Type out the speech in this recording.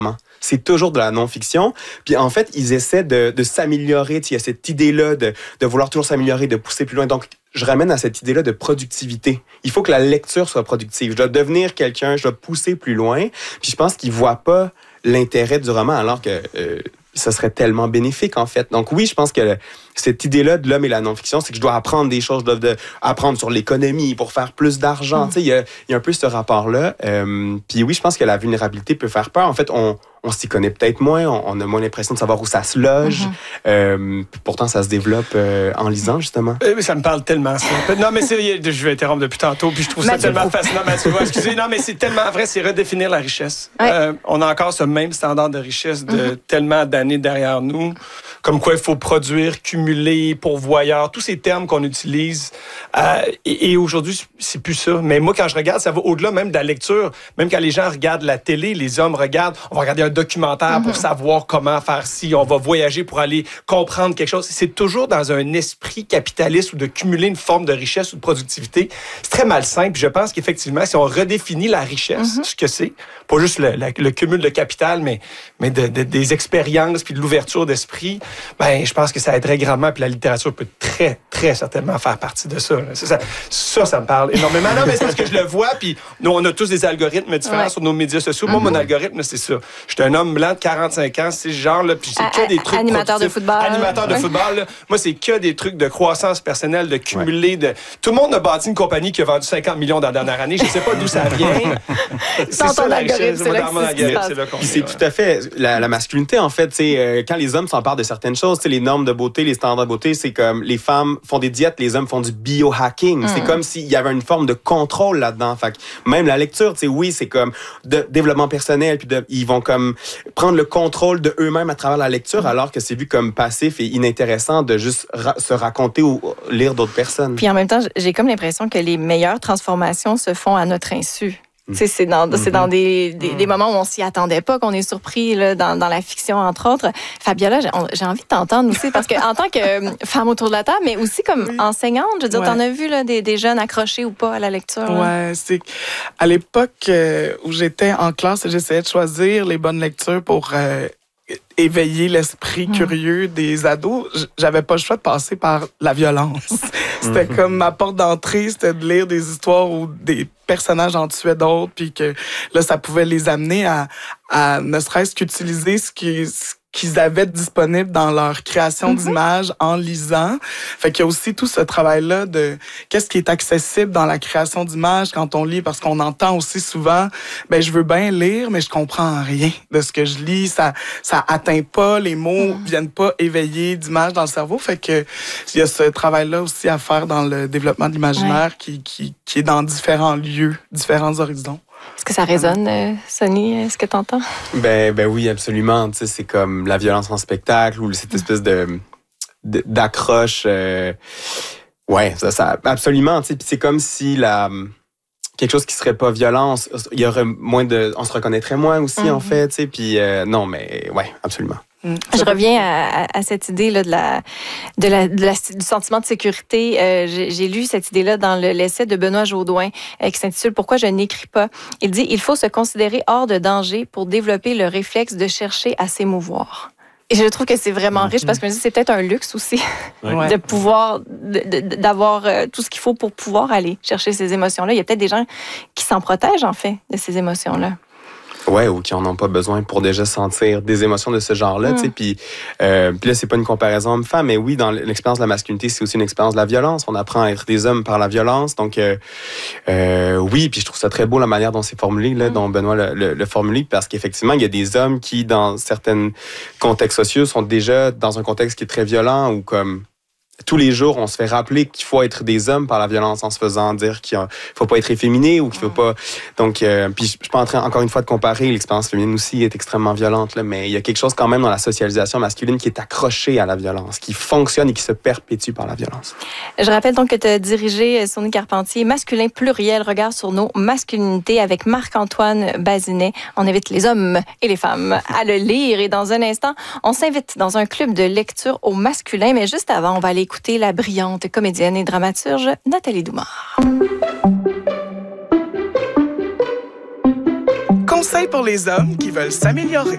C'est toujours de la non-fiction. Puis en fait, ils essaient de s'améliorer. Il y a cette idée-là de vouloir toujours s'améliorer, de pousser plus loin. Donc, je ramène à cette idée-là de productivité. Il faut que la lecture soit productive. Je dois devenir quelqu'un, je dois pousser plus loin. Puis je pense qu'ils ne voient pas l'intérêt du roman alors que ça serait tellement bénéfique, en fait. Donc oui, je pense que cette idée-là de l'homme et la non-fiction, c'est que je dois apprendre des choses, je dois apprendre sur l'économie pour faire plus d'argent. Tu sais, il y a un peu ce rapport-là. Puis oui, je pense que la vulnérabilité peut faire peur. En fait, on s'y connaît peut-être moins, on a moins l'impression de savoir où ça se loge. Pourtant, ça se développe en lisant, justement. Ça me parle tellement, ça. Non, mais je vais interrompre depuis tantôt, puis je trouve ça tellement fascinant, Mathieu. Excusez, non, mais c'est tellement vrai, c'est redéfinir la richesse. Ouais. On a encore ce même standard de richesse de tellement d'années derrière nous, comme quoi il faut produire, cumuler, pourvoyeur, tous ces termes qu'on utilise. Et aujourd'hui, c'est plus ça. Mais moi, quand je regarde, ça va au-delà même de la lecture. Même quand les gens regardent la télé, les hommes regardent, on va regarder un documentaire pour savoir comment faire ci, on va voyager pour aller comprendre quelque chose. C'est toujours dans un esprit capitaliste ou de cumuler une forme de richesse ou de productivité. C'est très malsain. Puis je pense qu'effectivement, si on redéfinit la richesse, ce que c'est, pas juste le cumul de capital, mais des expériences puis de l'ouverture d'esprit, ben je pense que ça aiderait grandement. Puis la littérature peut très, très certainement faire partie de ça. Ça me parle énormément. Non, mais c'est parce que je le vois. Puis nous, on a tous des algorithmes différents sur nos médias sociaux. Moi, mon algorithme, c'est ça. Je suis un homme blanc de 45 ans, c'est ce genre-là, puis c'est que des trucs animateur de football. Animateur de football, là. Moi, c'est que des trucs de croissance personnelle, de cumuler, Tout le monde a bâti une compagnie qui a vendu 50 millions dans la dernière année. Je ne sais pas d'où ça vient. C'est ça la richesse. C'est tout à fait la masculinité, en fait. Quand les hommes s'emparent de certaines choses, les normes de beauté, les standards de beauté, c'est comme les femmes font des diètes, les hommes font du biohacking. C'est comme s'il y avait une forme de contrôle là-dedans. Fait que même la lecture, oui, c'est comme de développement personnel, puis ils vont comme prendre le contrôle de eux-mêmes à travers la lecture, alors que c'est vu comme passif et inintéressant de juste se raconter ou lire d'autres personnes. Puis en même temps, j'ai comme l'impression que les meilleures transformations se font à notre insu. C'est dans des moments où on s'y attendait pas, qu'on est surpris là, dans la fiction, entre autres. Fabiola, j'ai envie de t'entendre aussi, parce qu'en tant que femme autour de la table, mais aussi comme enseignante, je veux dire, t'en as vu là, des jeunes accrochés ou pas à la lecture? Oui, c'est à l'époque où j'étais en classe, j'essayais de choisir les bonnes lectures pour éveiller l'esprit curieux des ados. J'avais pas le choix de passer par la violence. C'était comme ma porte d'entrée, c'était de lire des histoires où des personnages en tuaient d'autres, puis que là, ça pouvait les amener à ne serait-ce qu'utiliser ce qu'ils avaient disponible dans leur création d'images en lisant. Fait qu'il y a aussi tout ce travail-là de qu'est-ce qui est accessible dans la création d'images quand on lit, parce qu'on entend aussi souvent, je veux bien lire, mais je comprends rien de ce que je lis. Ça atteint pas, les mots viennent pas éveiller d'images dans le cerveau. Fait que il y a ce travail-là aussi à faire dans le développement de l'imaginaire qui est dans différents lieux, différents horizons. Est-ce que ça résonne, Sonny? Est-ce que tu entends? Ben oui, absolument. Tu sais, c'est comme la violence en spectacle ou cette espèce d'accroche. Ouais, ça absolument. Tu sais, c'est comme si quelque chose qui serait pas violent, il y aurait on se reconnaîtrait moins aussi en fait. Tu sais, puis non, mais ouais, absolument. Je reviens à cette idée là du sentiment de sécurité. J'ai lu cette idée-là dans l'essai de Benoît Jaudoin qui s'intitule « Pourquoi je n'écris pas ». Il dit « Il faut se considérer hors de danger pour développer le réflexe de chercher à s'émouvoir ». Et je trouve que c'est vraiment riche parce que je me dis c'est peut-être un luxe aussi de pouvoir d'avoir tout ce qu'il faut pour pouvoir aller chercher ces émotions-là. Il y a peut-être des gens qui s'en protègent en fait de ces émotions-là. Ouais, ou qui en ont pas besoin pour déjà sentir des émotions de ce genre-là, tu sais. Puis là, c'est pas une comparaison homme-femme, mais oui, dans l'expérience de la masculinité, c'est aussi une expérience de la violence. On apprend à être des hommes par la violence. Donc, oui, puis je trouve ça très beau la manière dont c'est formulé, là, dont Benoît le formulé, parce qu'effectivement, il y a des hommes qui, dans certains contextes sociaux, sont déjà dans un contexte qui est très violent ou comme tous les jours, on se fait rappeler qu'il faut être des hommes par la violence en se faisant dire qu'il faut pas être efféminé ou qu'il faut pas. Donc, puis je suis pas en train, encore une fois, de comparer. L'expérience féminine aussi est extrêmement violente, là, mais il y a quelque chose quand même dans la socialisation masculine qui est accroché à la violence, qui fonctionne et qui se perpétue par la violence. Je rappelle donc que tu as dirigé, Sonny Carpentier, Masculin pluriel, regard sur nos masculinités avec Marc-Antoine Bazinet. On invite les hommes et les femmes à le lire. Et dans un instant, on s'invite dans un club de lecture au masculin. Mais juste avant, on va aller écouter la brillante comédienne et dramaturge Nathalie Doumard. Conseil pour les hommes qui veulent s'améliorer.